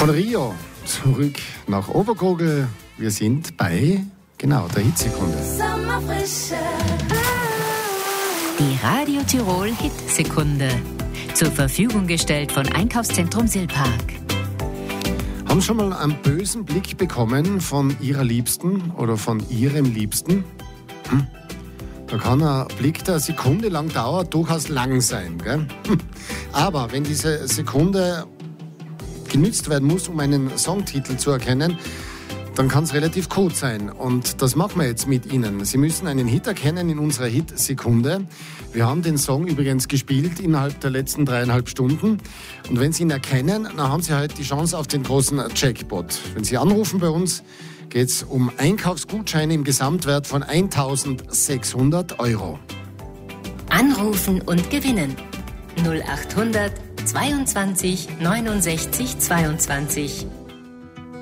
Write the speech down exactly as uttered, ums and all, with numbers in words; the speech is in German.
Von Rio zurück nach Obergogel. Wir sind bei, genau, der Hitsekunde. Sommerfrische. Die Radio Tirol Hitsekunde. Zur Verfügung gestellt von Einkaufszentrum Silpark. Haben Sie schon mal einen bösen Blick bekommen von Ihrer Liebsten oder von Ihrem Liebsten? Hm? Da kann ein Blick, der eine Sekunde lang dauert, durchaus lang sein. Gell? Aber wenn diese Sekunde genützt werden muss, um einen Songtitel zu erkennen, dann kann es relativ kurz sein. Und das machen wir jetzt mit Ihnen. Sie müssen einen Hit erkennen in unserer Hit-Sekunde. Wir haben den Song übrigens gespielt innerhalb der letzten dreieinhalb Stunden. Und wenn Sie ihn erkennen, dann haben Sie halt die Chance auf den großen Jackpot. Wenn Sie anrufen bei uns, geht es um Einkaufsgutscheine im Gesamtwert von eintausendsechshundert Euro. Anrufen und gewinnen. null achthundert zweiundzwanzig neunundsechzig zweiundzwanzig.